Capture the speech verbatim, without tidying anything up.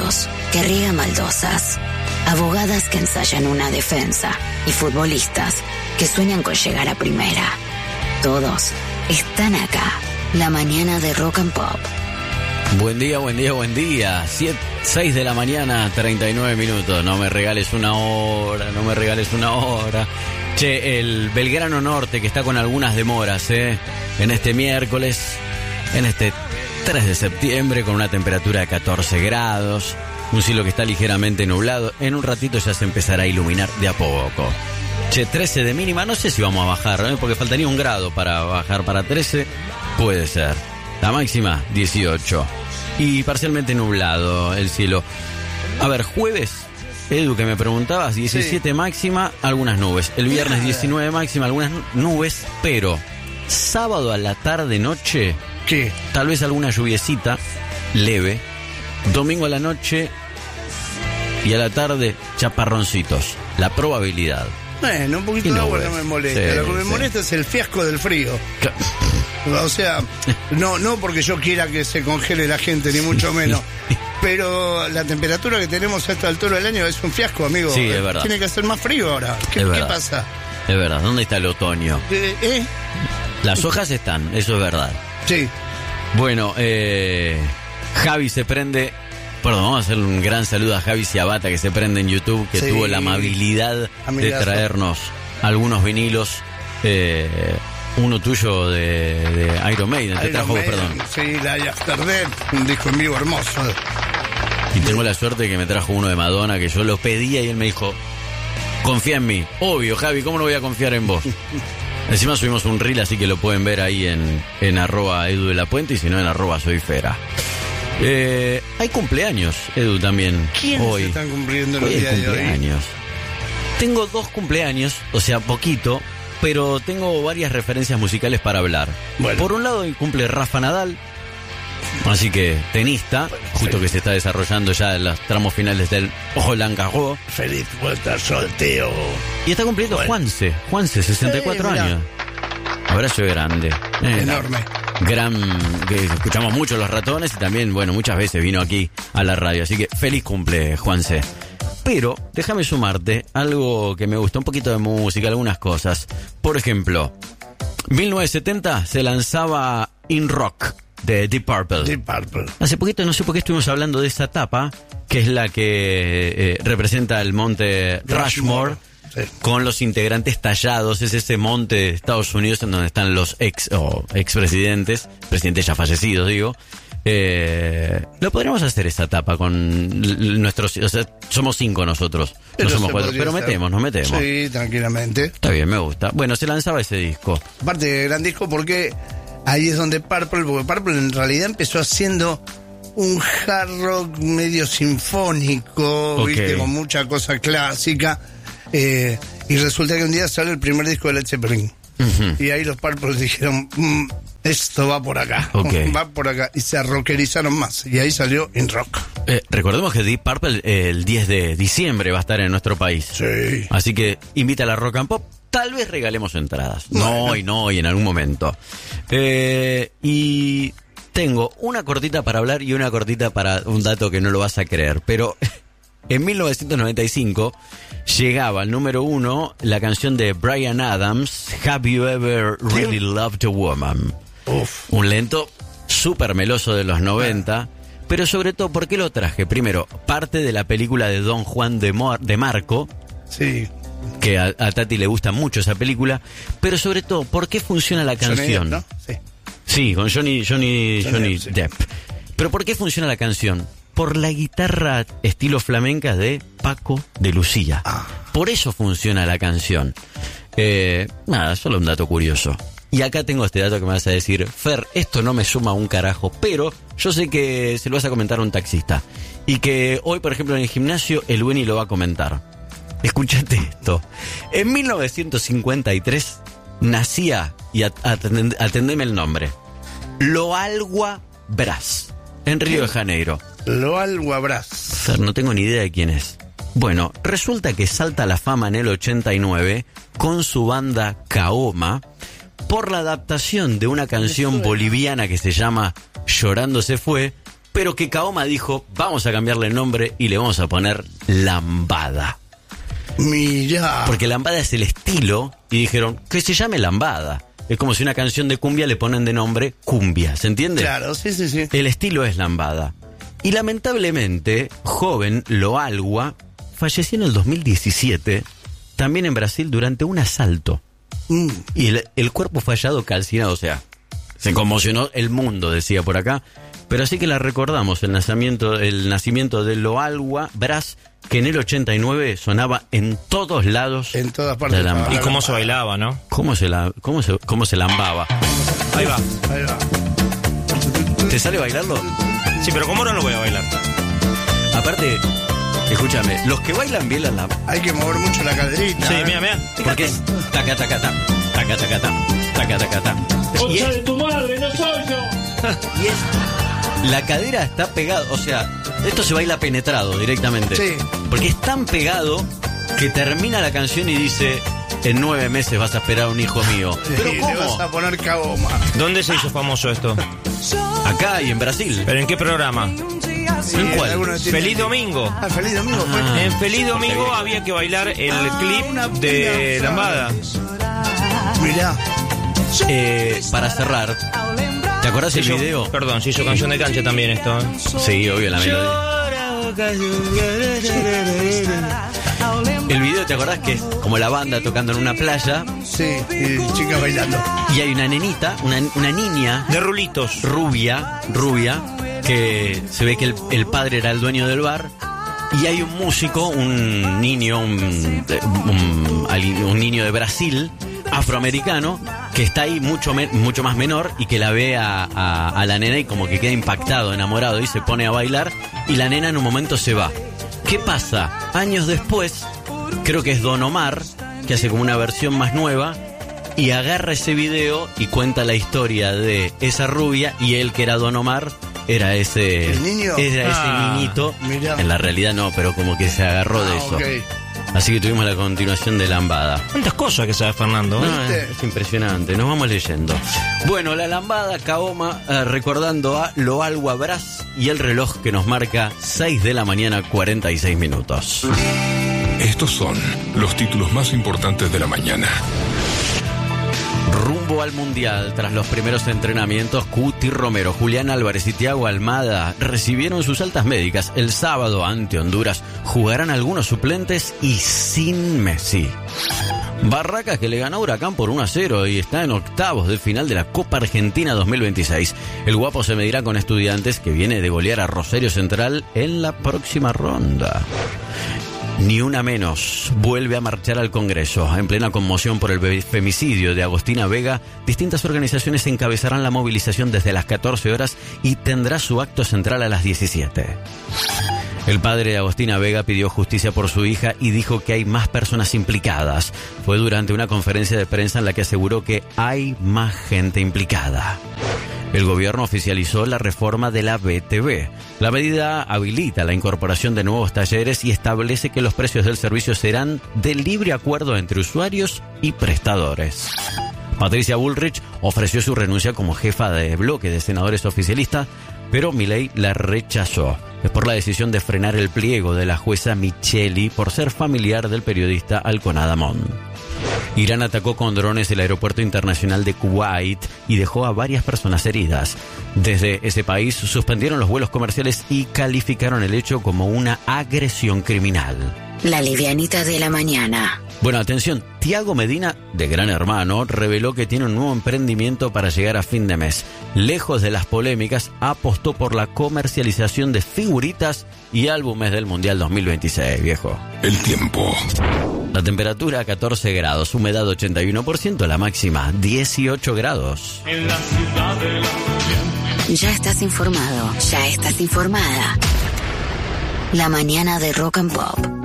políticos que riegan baldosas, abogadas que ensayan una defensa y futbolistas que sueñan con llegar a primera. Todos están acá. La mañana de Rock and Pop. Buen día, buen día, buen día. seis de la mañana, treinta y nueve minutos. No me regales una hora, no me regales una hora. Che, el Belgrano Norte que está con algunas demoras, ¿eh? En este miércoles, en este tres de septiembre, con una temperatura de catorce grados. Un cielo que está ligeramente nublado. En un ratito ya se empezará a iluminar de a poco. Che, trece de mínima. No sé si vamos a bajar, ¿eh? Porque faltaría un grado para bajar para trece. Puede ser. La máxima, dieciocho. Y parcialmente nublado el cielo. A ver, jueves, Edu, que me preguntabas, diecisiete sí. Máxima, algunas nubes. El viernes diecinueve máxima, algunas nubes. Pero sábado a la tarde-noche, ¿qué? Tal vez alguna lluviecita leve. Domingo a la noche y a la tarde, chaparroncitos. La probabilidad. Bueno, un poquito de agua no me molesta. Sí, Lo que me sí. molesta es el fiasco del frío. O sea, no, no porque yo quiera que se congele la gente, ni mucho menos. Pero la temperatura que tenemos a esta altura del año es un fiasco, amigo. Sí, es verdad. Tiene que hacer más frío ahora. ¿Qué, ¿qué pasa? Es verdad. ¿Dónde está el otoño? Eh, ¿eh? Las hojas están, eso es verdad. Sí. Bueno, eh, Javi se prende... Perdón, vamos a hacer un gran saludo a Javi Ciabata, que se prende en YouTube, que sí. tuvo la amabilidad Amigazo. de traernos algunos vinilos. Eh... Uno tuyo de, de Iron Maiden, te trajo, Maiden, perdón. Sí, la After Death, un disco en vivo hermoso. Y tengo la suerte que me trajo uno de Madonna, que yo lo pedía y él me dijo, confía en mí. Obvio, Javi, ¿cómo no voy a confiar en vos? Encima subimos un reel, así que lo pueden ver ahí en, en arroba Edu de la Puente y si no en arroba Soy Fera. Eh, hay cumpleaños, Edu, también. ¿Quiénes hoy están cumpliendo los hoy días de hoy? Tengo dos cumpleaños, o sea, poquito, pero tengo varias referencias musicales para hablar. Bueno. Por un lado cumple Rafa Nadal, así que tenista, bueno, justo feliz. Que se está desarrollando ya en los tramos finales del Roland Garros. Feliz vuelta al sorteo. Y está cumpliendo bueno. Juanse, Juanse, sesenta y cuatro eh, años. Abrazo grande. Eh, Enorme. Gran, que escuchamos mucho Los Ratones y también, bueno, muchas veces vino aquí a la radio, así que feliz cumple, Juanse. Pero déjame sumarte algo que me gusta, un poquito de música, algunas cosas. Por ejemplo, mil novecientos setenta se lanzaba In Rock de Deep Purple. Deep Purple. Hace poquito, no sé por qué estuvimos hablando de esa tapa, que es la que eh, representa el monte Rushmore, Rushmore sí. con los integrantes tallados. Es ese monte de Estados Unidos en donde están los ex o expresidentes, presidentes ya fallecidos, digo. Eh, lo podríamos hacer esa etapa con nuestros, o sea, somos cinco nosotros, pero no somos cuatro, pero metemos, nos metemos. Sí, tranquilamente. Está bien, me gusta. Bueno, se lanzaba ese disco. Aparte, gran disco porque ahí es donde Purple, porque Purple en realidad empezó haciendo un hard rock medio sinfónico, okay. viste, con mucha cosa clásica, eh, y resulta que un día sale el primer disco de Led Zeppelin. Uh-huh. Y ahí los Purple dijeron, mmm, esto va por acá, okay. va por acá, y se rockerizaron más, y ahí salió In Rock. Eh, recordemos que Deep Purple eh, el diez de diciembre va a estar en nuestro país. Sí. Así que invita a la Rock and Pop, tal vez regalemos entradas. Bueno. No, y no, y en algún momento. Eh, y tengo una cortita para hablar y una cortita para un dato que no lo vas a creer, pero en mil novecientos noventa y cinco llegaba al número uno la canción de Bryan Adams, Have You Ever Really Loved a Woman? Uf. Un lento súper meloso de los noventa, pero sobre todo, ¿por qué lo traje? Primero, parte de la película de Don Juan de, Mor- de Marco, sí. que a, a Tati le gusta mucho esa película, pero sobre todo, ¿por qué funciona la canción? Johnny Depp, ¿no? Sí. Sí, con Johnny, Johnny, Johnny, Johnny Depp. Depp. Sí. Pero ¿por qué funciona la canción? Por la guitarra estilo flamenca de Paco de Lucía. Ah. Por eso funciona la canción. Eh, nada, solo un dato curioso. Y acá tengo este dato que me vas a decir, Fer, esto no me suma un carajo, pero yo sé que se lo vas a comentar a un taxista. Y que hoy, por ejemplo, en el gimnasio, el Winnie lo va a comentar. Escúchate esto. En mil novecientos cincuenta y tres nacía, y at- atend- atendeme el nombre, Loalgua Brás, en Río de Janeiro. Loalgua Brás. Fer, no tengo ni idea de quién es. Bueno, resulta que salta a la fama en el ochenta y nueve con su banda Kaoma por la adaptación de una canción boliviana que se llama Llorando se fue, pero que Kaoma dijo, vamos a cambiarle el nombre y le vamos a poner Lambada. Mirá. Porque Lambada es el estilo, y dijeron, que se llame Lambada. Es como si una canción de cumbia le ponen de nombre cumbia, ¿se entiende? Claro, sí, sí, sí. El estilo es Lambada. Y lamentablemente, joven Loalwa falleció en el dos mil diecisiete, también en Brasil, durante un asalto. Mm. Y el, el cuerpo fue hallado calcinado, o sea, se conmocionó el mundo, decía por acá. Pero así que la recordamos, el nacimiento, el nacimiento de Loalwa Brás, que en el ochenta y nueve sonaba en todos lados. En todas partes. Y cómo se bailaba, ¿no? Cómo se la, cómo se, cómo se lambaba. Ahí va. Ahí va. ¿Te sale bailarlo? Sí, pero ¿cómo no lo voy a bailar? Aparte, escúchame, los que bailan bien la lambada. Hay que mover mucho la caderita. Sí, ¿eh? mira, mira. Porque es taca, taca, taca, taca, taca, taca, taca, taca, taca. ¡Concha de tu madre, no soy yo! Y es, la cadera está pegada, o sea, esto se baila penetrado directamente. Sí. Porque es tan pegado que termina la canción y dice, en nueve meses vas a esperar un hijo mío. Sí, ¿Pero le cómo? vas a poner Kaoma. ¿Dónde se hizo famoso esto? Acá y en Brasil. ¿Pero en qué programa? Sí, ¿En cuál? algunos tienen- Feliz Domingo. Ah, Feliz Domingo fue. Ah. En Feliz Domingo había que bailar el clip de Lambada. Mirá. Eh, para cerrar, ¿te acordás Se el hizo- video? Perdón, se hizo canción de cancha también esto. ¿eh? Sí, obvio, la melodía. El video, ¿te acordás que es como la banda tocando en una playa Sí, y chicas bailando. y hay una nenita, una, una niña De rulitos. rubia, rubia, que se ve que el, el padre era el dueño del bar, y hay un músico, un niño, un, un, un niño de Brasil, afroamericano, que está ahí mucho, me, mucho más menor y que la ve a, a, a la nena y como que queda impactado, enamorado, y se pone a bailar, y la nena en un momento se va. ¿Qué pasa? Años después, creo que es Don Omar, que hace como una versión más nueva, y agarra ese video y cuenta la historia de esa rubia, y él, que era Don Omar, era ese ¿El niño? era ese Ah, niñito. mirá. En la realidad no, pero como que se agarró de Ah, eso. ok. Así que tuvimos la continuación de Lambada. ¿Cuántas cosas que sabe Fernando? No, ¿Viste? es, es impresionante, nos vamos leyendo. Bueno, la Lambada, Kaoma, eh, recordando a Loalwa Brás, y el reloj que nos marca seis de la mañana, cuarenta y seis minutos. Estos son los títulos más importantes de la mañana. Rumbo al Mundial, tras los primeros entrenamientos, Cuti Romero, Julián Álvarez y Thiago Almada recibieron sus altas médicas. El sábado ante Honduras jugarán algunos suplentes y sin Messi. Barracas, que le ganó a Huracán por uno a cero y está en octavos de final de la Copa Argentina dos mil veintiséis. El Guapo se medirá con Estudiantes, que viene de golear a Rosario Central en la próxima ronda. Ni una menos vuelve a marchar al Congreso. En plena conmoción por el femicidio de Agostina Vega, distintas organizaciones encabezarán la movilización desde las catorce horas y tendrá su acto central a las diecisiete. El padre de Agostina Vega pidió justicia por su hija y dijo que hay más personas implicadas. Fue durante una conferencia de prensa en la que aseguró que hay más gente implicada. El gobierno oficializó la reforma de la B T V. La medida habilita la incorporación de nuevos talleres y establece que los precios del servicio serán de libre acuerdo entre usuarios y prestadores. Patricia Bullrich ofreció su renuncia como jefa de bloque de senadores oficialistas, pero Milei la rechazó. Es por la decisión de frenar el pliego de la jueza Micheli por ser familiar del periodista Alconada Mon. Irán atacó con drones el aeropuerto internacional de Kuwait y dejó a varias personas heridas. Desde ese país suspendieron los vuelos comerciales y calificaron el hecho como una agresión criminal. La livianita de la mañana. Bueno, atención, Tiago Medina, de Gran Hermano, reveló que tiene un nuevo emprendimiento para llegar a fin de mes. Lejos de las polémicas, apostó por la comercialización de figuritas y álbumes del Mundial dos mil veintiséis, viejo. El tiempo. La temperatura catorce grados, humedad ochenta y uno por ciento, la máxima dieciocho grados. En la ciudad de la mañana. Ya estás informado, ya estás informada. La mañana de Rock and Pop.